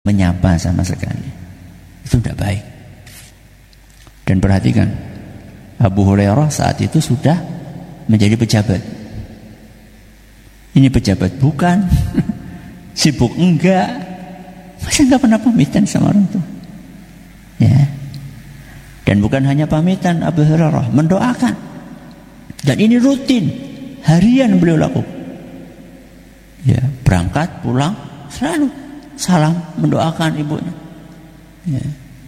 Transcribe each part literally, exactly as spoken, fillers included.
menyapa sama sekali. Itu tidak baik. Dan perhatikan, Abu Hurairah saat itu sudah menjadi pejabat. Ini pejabat bukan, sibuk enggak, masa enggak pernah pamitan sama orang tua? Ya. Dan bukan hanya pamitan, Abu Hurairah mendoakan. Dan ini rutin, harian beliau lakukan. Ya, berangkat pulang selalu salam mendoakan ibunya. Ya.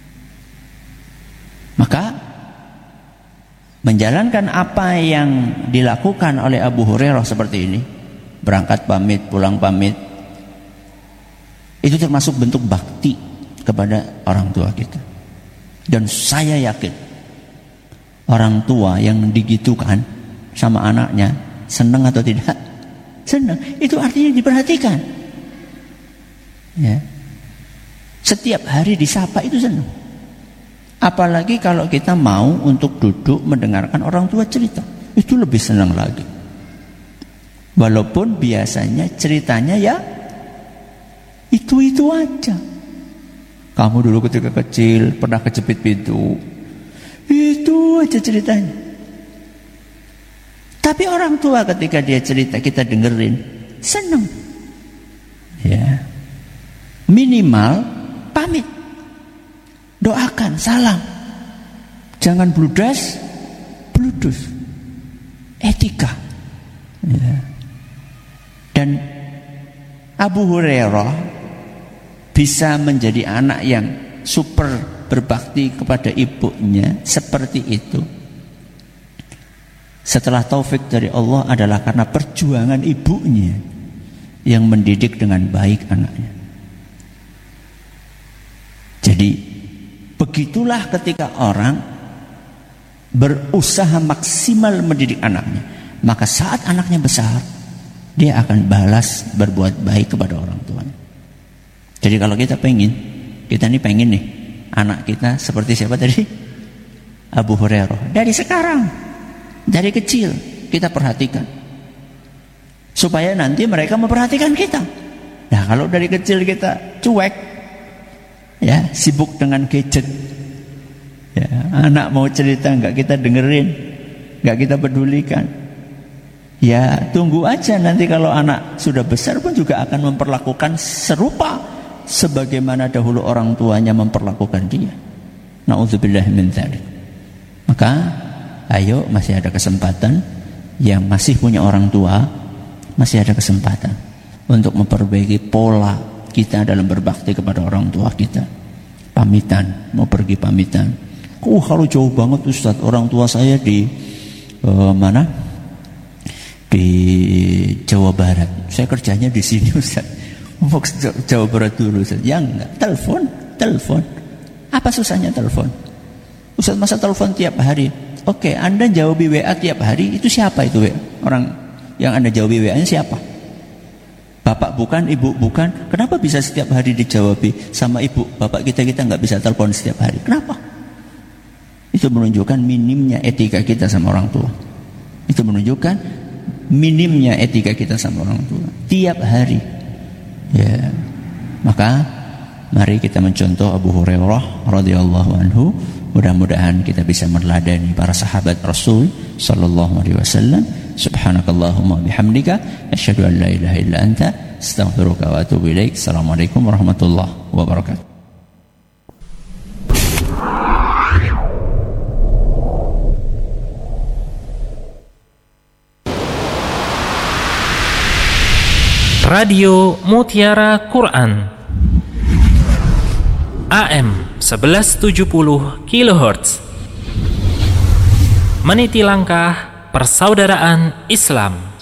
Maka menjalankan apa yang dilakukan oleh Abu Hurairah seperti ini, berangkat pamit, pulang pamit, itu termasuk bentuk bakti kepada orang tua kita. Dan saya yakin orang tua yang digitukan sama anaknya senang atau tidak? Senang. Itu artinya diperhatikan. Ya. Setiap hari disapa itu senang. Apalagi kalau kita mau untuk duduk mendengarkan orang tua cerita, itu lebih senang lagi. Walaupun biasanya ceritanya ya itu-itu aja. Kamu dulu ketika kecil pernah kejepit pintu, itu aja ceritanya. Tapi orang tua ketika dia cerita kita dengerin, senang. Ya. Minimal pamit, doakan, salam. Jangan bludas, bludus. Etika. Ya. Dan Abu Hurairah bisa menjadi anak yang super berbakti kepada ibunya seperti itu. Setelah taufik dari Allah adalah karena perjuangan ibunya yang mendidik dengan baik anaknya. Jadi begitulah ketika orang berusaha maksimal mendidik anaknya, maka saat anaknya besar dia akan balas berbuat baik kepada orang tuanya. Jadi kalau kita pengen, kita ini pengen nih anak kita seperti siapa tadi? Abu Hurairah. Dari sekarang, dari kecil kita perhatikan, supaya nanti mereka memperhatikan kita. Nah kalau dari kecil kita cuek, ya sibuk dengan gadget, ya, anak mau cerita nggak kita dengerin, nggak kita pedulikan, ya tunggu aja nanti kalau anak sudah besar pun juga akan memperlakukan serupa sebagaimana dahulu orang tuanya memperlakukan dia. Na'udzubillah min dzalik. Maka ayo, masih ada kesempatan, yang masih punya orang tua masih ada kesempatan untuk memperbaiki pola kita dalam berbakti kepada orang tua kita. Pamitan, mau pergi pamitan. Oh kalau jauh banget Ustaz, orang tua saya di uh, mana? Di Jawa Barat. Saya kerjanya di sini Ustaz. Mau Jawa Barat dulu Ustaz. Ya enggak, telepon, telepon. Apa susahnya telepon? Ustaz masa telepon tiap hari? Oke, Anda jawab W A tiap hari, itu siapa itu W A? Orang yang Anda jawab W A-nya siapa? Bapak bukan, ibu bukan. Kenapa bisa setiap hari dijawab sama ibu? Bapak kita kita nggak bisa telepon setiap hari. Kenapa? Itu menunjukkan minimnya etika kita sama orang tua. Itu menunjukkan minimnya etika kita sama orang tua. Tiap hari. Ya. Maka mari kita mencontoh Abu Hurairah radhiyallahu anhu. Mudah-mudahan kita bisa meneladani para sahabat Rasul sallallahu alaihi wasallam. Subhanakallahumma bihamdika asyhadu an la ilaha illa anta astaghfiruka wa atubu ilaik. Assalamualaikum warahmatullahi wabarakatuh. Radio Mutiara Quran A M sebelas tujuh puluh kilohertz, meniti langkah persaudaraan Islam.